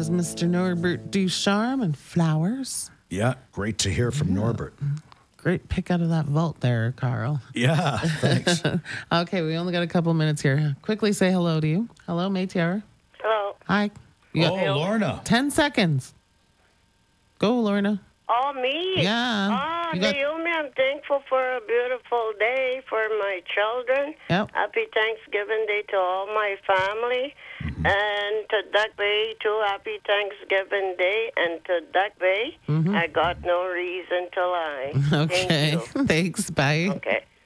was Mr. Norbert Ducharme and Flowers. Yeah, great to hear from Norbert. Great pick out of that vault there, Carl. Yeah, thanks. Okay, we only got a couple minutes here. Quickly say hello to you. Hello, Maytiara. Hello. Hi. You got Lorna. 10 seconds. Go, Lorna. Oh, me? Yeah. Oh, You got- Naomi, I'm thankful for a beautiful day for my children. Yep. Happy Thanksgiving Day to all my family. And to Duck Bay, too, happy Thanksgiving Day. And to Duck Bay, I got no reason to lie. Okay. Thank you. Thanks. Bye. Okay.